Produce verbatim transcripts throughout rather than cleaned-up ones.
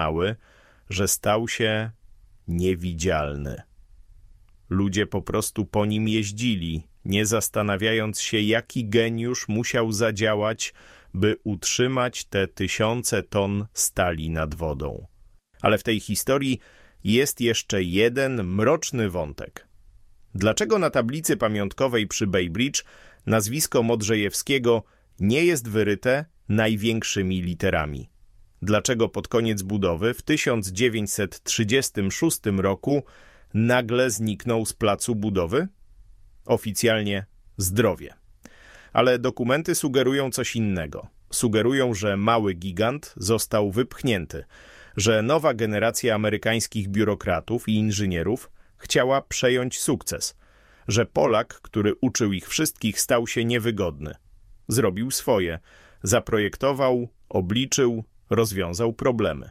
mały, że stał się niewidzialny. Ludzie po prostu po nim jeździli, nie zastanawiając się, jaki geniusz musiał zadziałać, by utrzymać te tysiące ton stali nad wodą. Ale w tej historii jest jeszcze jeden mroczny wątek. Dlaczego na tablicy pamiątkowej przy Bay Bridge nazwisko Modrzejewskiego nie jest wyryte największymi literami? Dlaczego pod koniec budowy w tysiąc dziewięćset trzydziestym szóstym roku nagle zniknął z placu budowy? Oficjalnie zdrowie. Ale dokumenty sugerują coś innego. Sugerują, że mały gigant został wypchnięty, że nowa generacja amerykańskich biurokratów i inżynierów chciała przejąć sukces, że Polak, który uczył ich wszystkich, stał się niewygodny. Zrobił swoje, zaprojektował, obliczył, rozwiązał problemy.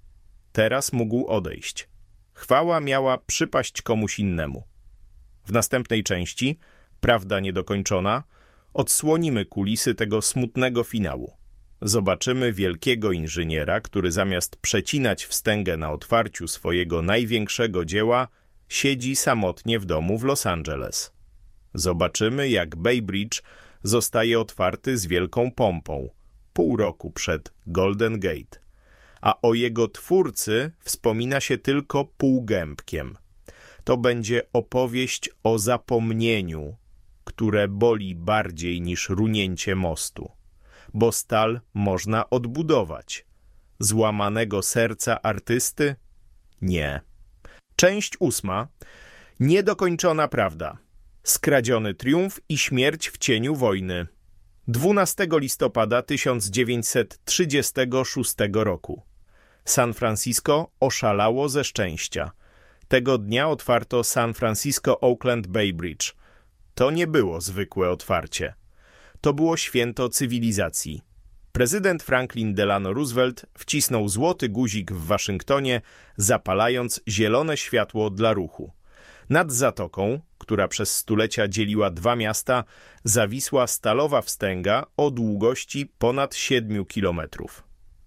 Teraz mógł odejść. Chwała miała przypaść komuś innemu. W następnej części, prawda niedokończona, odsłonimy kulisy tego smutnego finału. Zobaczymy wielkiego inżyniera, który zamiast przecinać wstęgę na otwarciu swojego największego dzieła, siedzi samotnie w domu w Los Angeles. Zobaczymy, jak Bay Bridge zostaje otwarty z wielką pompą, pół roku przed Golden Gate, a o jego twórcy wspomina się tylko półgębkiem. To będzie opowieść o zapomnieniu, które boli bardziej niż runięcie mostu, bo stal można odbudować. Złamanego serca artysty? Nie. Część ósma. Niedokończona prawda. Skradziony triumf i śmierć w cieniu wojny. dwunastego listopada tysiąc dziewięćset trzydziestego szóstego roku. San Francisco oszalało ze szczęścia. Tego dnia otwarto San Francisco Oakland Bay Bridge. To nie było zwykłe otwarcie. To było święto cywilizacji. Prezydent Franklin Delano Roosevelt wcisnął złoty guzik w Waszyngtonie, zapalając zielone światło dla ruchu. Nad zatoką, która przez stulecia dzieliła dwa miasta, zawisła stalowa wstęga o długości ponad siedmiu kilometrów.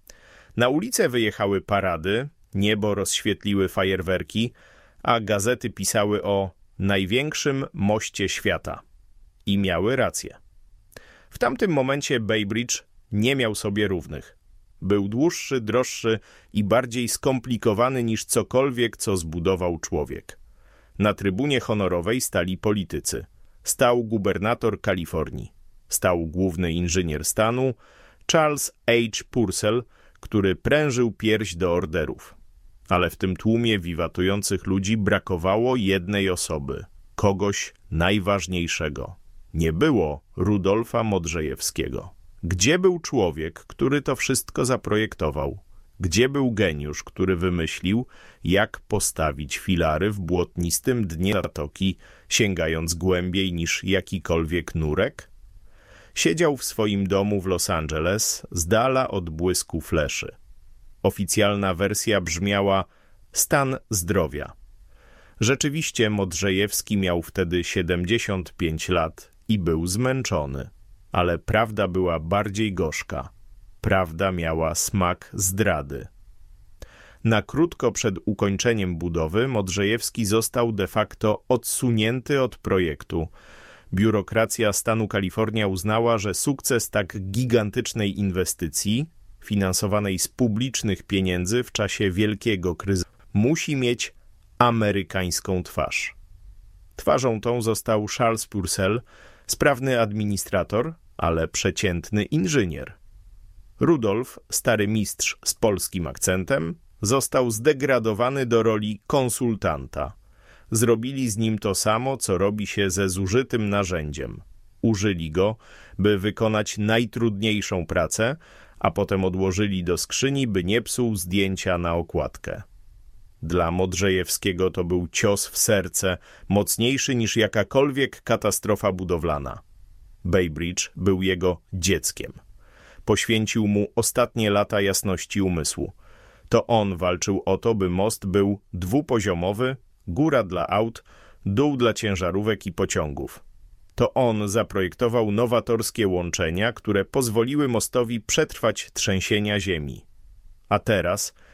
Na ulicę wyjechały parady, niebo rozświetliły fajerwerki, a gazety pisały o największym moście świata. I miały rację. W tamtym momencie Bay Bridge nie miał sobie równych. Był dłuższy, droższy i bardziej skomplikowany niż cokolwiek, co zbudował człowiek. Na trybunie honorowej stali politycy. Stał gubernator Kalifornii. Stał główny inżynier stanu Charles H. Purcell, który prężył pierś do orderów. Ale w tym tłumie wiwatujących ludzi brakowało jednej osoby, kogoś najważniejszego. Nie było Rudolfa Modrzejewskiego. Gdzie był człowiek, który to wszystko zaprojektował? Gdzie był geniusz, który wymyślił, jak postawić filary w błotnistym dnie zatoki, sięgając głębiej niż jakikolwiek nurek? Siedział w swoim domu w Los Angeles, z dala od błysku fleszy. Oficjalna wersja brzmiała stan zdrowia. Rzeczywiście Modrzejewski miał wtedy siedemdziesiąt pięć lat i był zmęczony. Ale prawda była bardziej gorzka. Prawda miała smak zdrady. Na krótko przed ukończeniem budowy Modrzejewski został de facto odsunięty od projektu. Biurokracja stanu Kalifornia uznała, że sukces tak gigantycznej inwestycji, finansowanej z publicznych pieniędzy w czasie wielkiego kryzysu, musi mieć amerykańską twarz. Twarzą tą został Charles Purcell, sprawny administrator, ale przeciętny inżynier. Rudolf, stary mistrz z polskim akcentem, został zdegradowany do roli konsultanta. Zrobili z nim to samo, co robi się ze zużytym narzędziem. Użyli go, by wykonać najtrudniejszą pracę, a potem odłożyli do skrzyni, by nie psuł zdjęcia na okładkę. Dla Modrzejewskiego to był cios w serce, mocniejszy niż jakakolwiek katastrofa budowlana. Bay Bridge był jego dzieckiem. Poświęcił mu ostatnie lata jasności umysłu. To on walczył o to, by most był dwupoziomowy, góra dla aut, dół dla ciężarówek i pociągów. To on zaprojektował nowatorskie łączenia, które pozwoliły mostowi przetrwać trzęsienia ziemi. A teraz